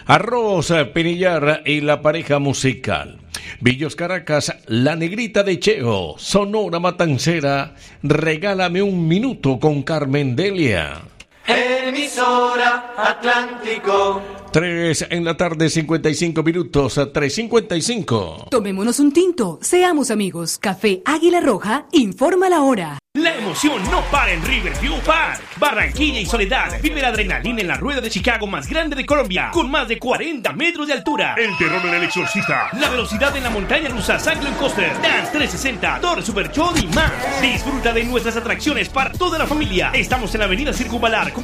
Arroz, Pinillar y la pareja musical. Villos Caracas, La Negrita de Cheo, Sonora Matancera, Regálame un minuto con Carmen Delia. Emisora Atlántico. 3 en la tarde, 55 minutos, a 3:55. Tomémonos un tinto, seamos amigos. Café Águila Roja informa la hora. La emoción no para en Riverview Park. Barranquilla y Soledad. Vive la adrenalina en la rueda de Chicago más grande de Colombia, con más de 40 metros de altura. El terror en el exorcista. La velocidad en la montaña rusa Cyclone Coaster, Dance 360, Torre Super Show y más. Disfruta de nuestras atracciones para toda la familia. Estamos en la avenida Circunvalar